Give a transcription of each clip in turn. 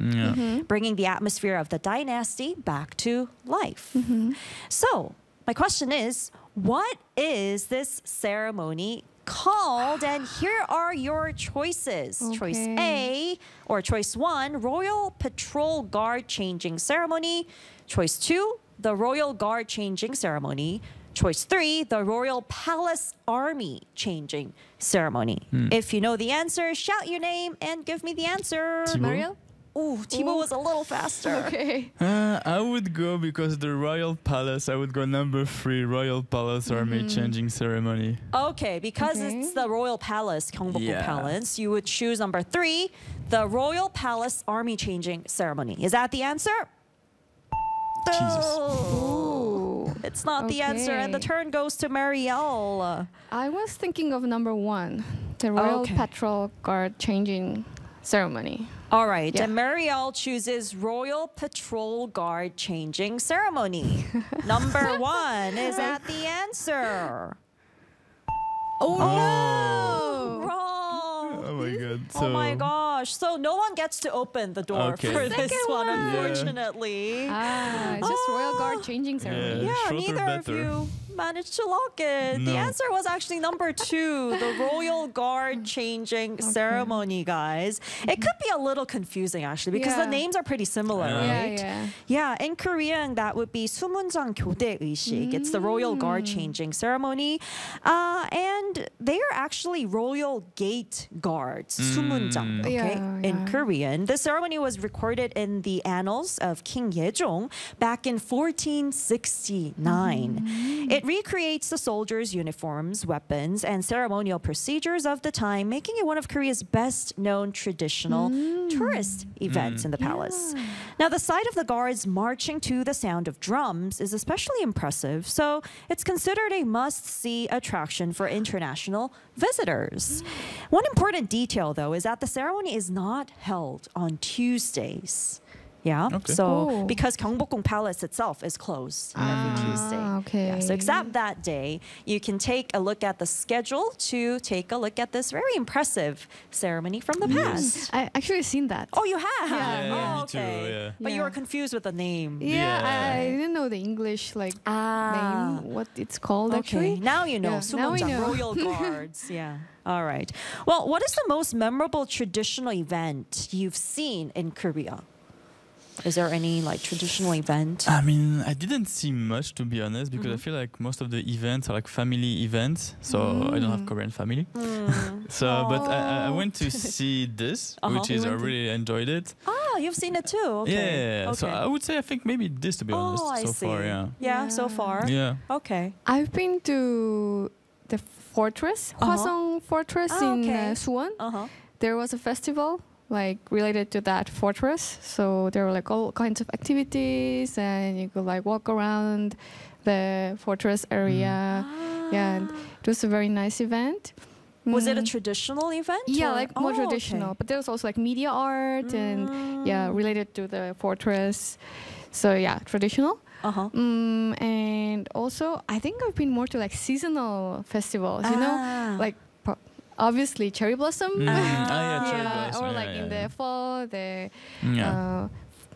bringing the atmosphere of the dynasty back to life. So, my question is, what is this ceremony called? And here are your choices. Choice A, or choice 1, Royal Patrol Guard Changing Ceremony. Choice 2, the Royal Guard Changing Ceremony. Choice 3, the Royal Palace Army Changing Ceremony. If you know the answer, shout your name and give me the answer. Mariel? Ooh, Thibaut was a little faster. Okay. I would go, because the Royal Palace, I would go number 3, Royal Palace Army Changing Ceremony. Okay, because it's the Royal Palace, Gyeongbokgung Yeah. Palace, you would choose number 3, the Royal Palace Army Changing Ceremony. Is that the answer? Jesus. Oh, it's not the answer, and the Okay. turn goes to Marielle. I was thinking of number 1, the Royal Okay. Patrol Guard Changing Ceremony. All right, Yeah. and Marielle chooses Royal Patrol Guard Changing Ceremony. Number 1, is that the answer? Oh, no! Wrong! Oh my god. Oh my gosh. So no one gets to open the door Okay. for this Second one, one. unfortunately. It's just Royal Guard Changing Ceremony. Yeah, shorter, neither of better. you managed to lock it. The No. answer was actually number 2, the Royal Guard Changing Ceremony, guys. It could be a little confusing, actually, because the Yeah. names are pretty similar, Yeah. right? Yeah, in Korean, that would be 수문장 교대 의식. It's the Royal Guard Changing Ceremony. And they are actually Royal Gate Guards, 수문장, okay, Yeah, in yeah. Korean. The ceremony was recorded in the annals of King Yejong back in 1469. It recreates the soldiers' uniforms, weapons, and ceremonial procedures of the time, making it one of Korea's best-known traditional tourist events in the palace. Now, the sight of the guards marching to the sound of drums is especially impressive, so it's considered a must-see attraction for international visitors. One important detail, though, is that the ceremony is not held on Tuesdays. Yeah, Okay. so Oh. because Gyeongbokgung Palace itself is closed every Tuesday. Okay. Yeah, so except that day, you can take a look at the schedule to take a look at this very impressive ceremony from the past. I actually seen that. Oh, you have? Yeah, Oh, me too, okay. yeah. But you Yeah. were confused with the name. Yeah, Yeah. I didn't know the English Ah. name, what it's called Okay, actually. now you know. Yeah, now we 수문장, know. Royal Guards. Yeah. All right. Well, what is the most memorable traditional event you've seen in Korea? Is there any like traditional event? I mean, I didn't see much, to be honest, because I feel like most of the events are like family events, so I don't have Korean family. So, but I went to see this, which is I really enjoyed it. Oh, you've seen it too. Okay. Yeah, so Okay. I would say I think maybe this, to be honest, Oh, I so see. far. Yeah. Yeah, so far. Yeah. Okay. I've been to the fortress, Hwasong Fortress in okay. Suwon. Uh-huh. There was a festival like related to that fortress, so there were like all kinds of activities, and you could like walk around the fortress area. Yeah, and it was a very nice event. Was it a traditional event? Yeah, or- like more Oh, traditional, okay. but there was also like media art and yeah, related to the fortress. So yeah, traditional. Uh-huh. And also, I think I've been more to like seasonal festivals. You know, Ah. like obviously cherry blossom. Yeah, cherry Yeah, blossom, or yeah, like in yeah. the fall, the Yeah.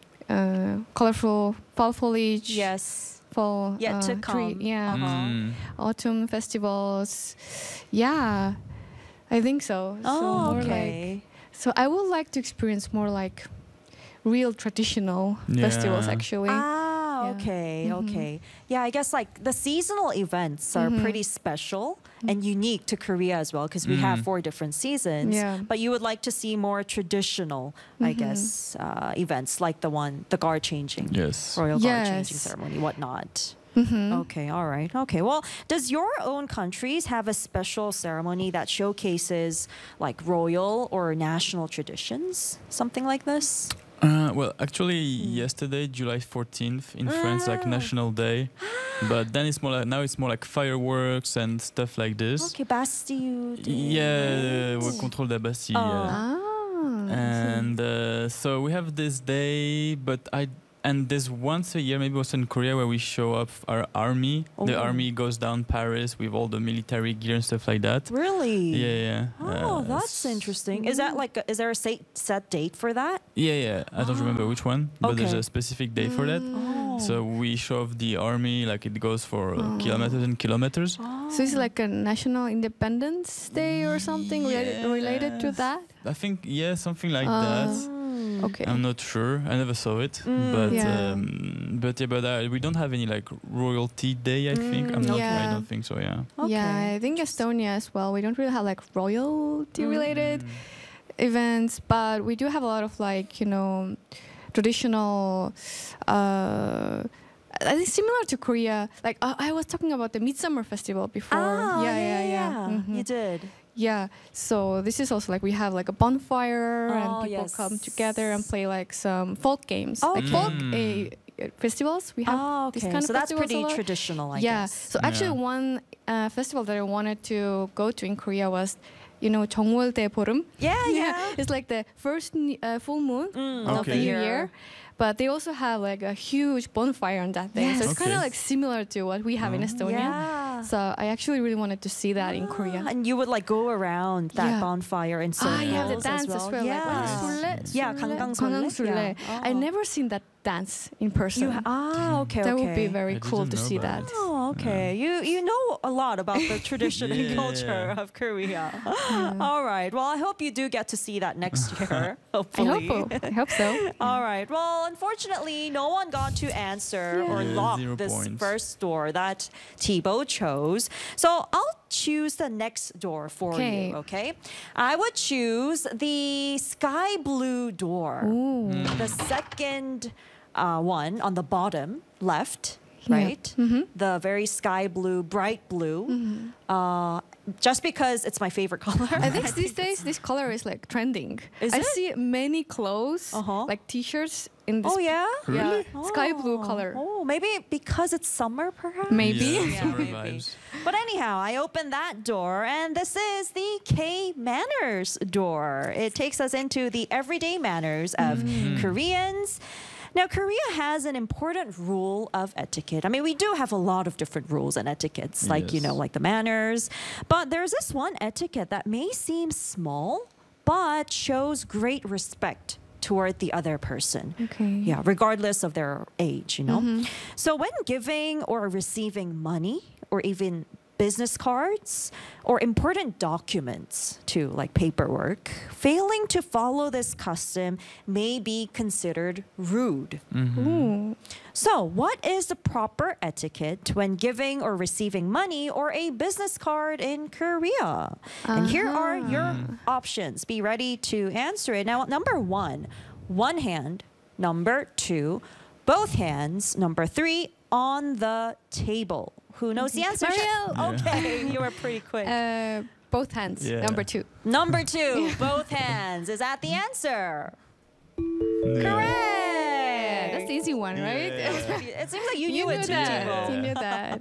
colorful fall foliage. Yes. Fall Yet to tree. come. Yeah, Mm. autumn festivals. Yeah, I think so. So Oh, more like- okay. So I would like to experience more like real traditional festivals Yeah. actually. Ah, Yeah. okay, okay. Yeah, I guess like the seasonal events are pretty special and unique to Korea as well because we have 4 different seasons. Yeah. But you would like to see more traditional, I guess, events like the guard changing, Yes. royal guard changing Yes. ceremony, whatnot. Mm-hmm. Okay, all right. Okay, well, does your own countries have a special ceremony that showcases like royal or national traditions? Something like this? Well, actually, yesterday, July 14th, in France, like National Day. But then it's more like, now it's more like fireworks and stuff like this. Okay, Bastille Day. Yeah, we control the Bastille. Oh. Yeah. Ah. And so we have this day, but I And there's once a year, maybe also in Korea, where we show up our army. The Oh. army goes down Paris with all the military gear and stuff like that. Really? Yeah, yeah. Oh, that's interesting. Is that like is there a set date for that? Yeah. I don't remember which one, but there's Okay. a specific day for that. Oh. So we show off the army, like it goes for kilometers and kilometers. So it's like a National Independence Day or something related to Yes. that? I think, yeah, something like Uh, that. Okay. I'm not sure. I never saw it, Mm. but Yeah. we don't have any like royalty day. I think I Yeah. don't think so. Yeah. Okay. Yeah, I think Estonia as well. We don't really have like royalty related Mm. events, but we do have a lot of like, traditional I think similar to Korea. Like I was talking about the Midsummer Festival before. Ah, Yeah. Mhm. You did. Yeah, so this is also like we have like a bonfire Oh, and people yes. come together and play like some folk games, Oh, like okay. folk festivals. We have Oh, this okay. kind of So that's festivals a pretty lot. traditional, I Yeah. guess. So actually, Yeah. one festival that I wanted to go to in Korea was, 정월대 보름. Yeah. It's like the first full moon of Okay. the new year. But they also have like a huge bonfire on that day. So Yes. it's kind of Okay. like similar to what we have in Estonia. Yeah. So I actually really wanted to see that in Korea. And you would like go around that Yeah. bonfire in circles You have the dance as well. Yeah. Like, what is 술래? Yeah, 강강술래. Yeah. I Oh. never seen that dance in person. Okay. That okay. would be very I cool didn't to know see about that. it. Oh, okay. You know a lot about the tradition and Yeah. culture of Korea. All right. Well, I hope you do get to see that next year. I Hopefully. hope so. All right. Well, unfortunately, no one got to answer or Yeah, lock 0 this points. first door that Thibaut chose. So I'll choose the next door for Okay. you, okay? I would choose the sky blue door. Ooh. The second one on the bottom left, Yeah. right? The very sky blue, bright blue. Just because it's my favorite color. I think these days this color is like trending. Is I it? see many clothes, Uh-huh. like T-shirts in this Oh, yeah? yeah, sky blue Oh. color. Oh, maybe because it's summer, perhaps? Maybe. Yeah, summer maybe. vibes. But anyhow, I opened that door, and this is the K manners door. It takes us into the everyday manners of Koreans. Now, Korea has an important rule of etiquette. I mean, we do have a lot of different rules and etiquettes, like, Yes. like the manners. But there's this one etiquette that may seem small, but shows great respect toward the other person. Okay. Yeah, regardless of their age, So when giving or receiving money or even business cards or important documents too, like paperwork, failing to follow this custom may be considered rude. Ooh. So, what is the proper etiquette when giving or receiving money or a business card in Korea? And here are your options. Be ready to answer it. Now, number one hand. Number two, both hands. Number three, on the table. Who knows the answer? Marielle. Yeah. Okay, you were pretty quick. Both hands. Yeah. Number 2. Number two, both hands. Is that the answer? Yeah. Correct. That's the easy one, right? Yeah. It seems like you knew it too, that. Thibaut. You knew that.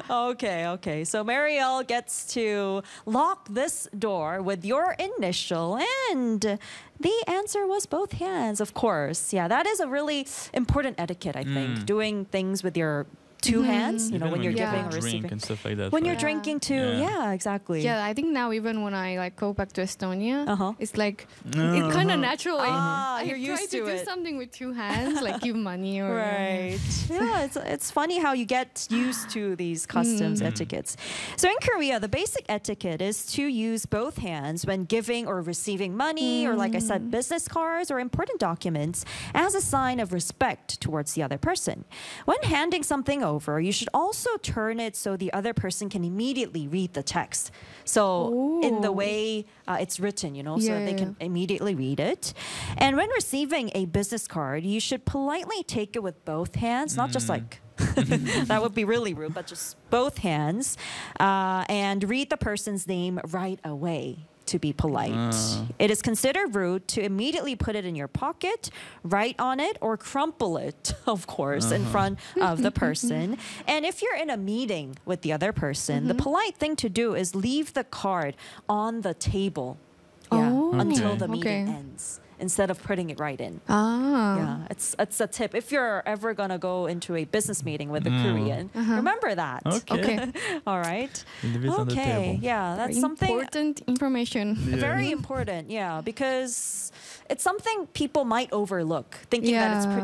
Okay. So Marielle gets to lock this door with your initial, and the answer was both hands, of course. Yeah, that is a really important etiquette, I think. Doing things with your two hands, Even when you're you giving or drink receiving. and stuff like that. When right? you're drinking too, Yeah. yeah, exactly. Yeah, I think now even when I like go back to Estonia, Uh-huh. it's like it kind of naturally. Ah, I you're try used to to do it. something with two hands, like give money or Right. Yeah, it's funny how you get used to these customs etiquettes. So in Korea, the basic etiquette is to use both hands when giving or receiving money or, like I said, business cards or important documents as a sign of respect towards the other person. When handing something over, you should also turn it so the other person can immediately read the text. So in the Oh. way it's written, so Yeah, they can immediately read it. And when receiving a business card, you should politely take it with both hands, not just like that would be really rude, but just both hands, and read the person's name right away to be polite. It is considered rude to immediately put it in your pocket, write on it, or crumple it, of course, in front of the person. And if you're in a meeting with the other person, the polite thing to do is leave the card on the table. Yeah, Oh, until Okay. the meeting Okay. ends. instead of putting it right in. Ah. Yeah, it's a tip. If you're ever gonna go into a business meeting with a Korean, remember that. Okay. All right. Leave it on the Okay. table. Yeah, that's Very something important information. very important. Yeah, because it's something people might overlook, thinking that it's Yeah. pretty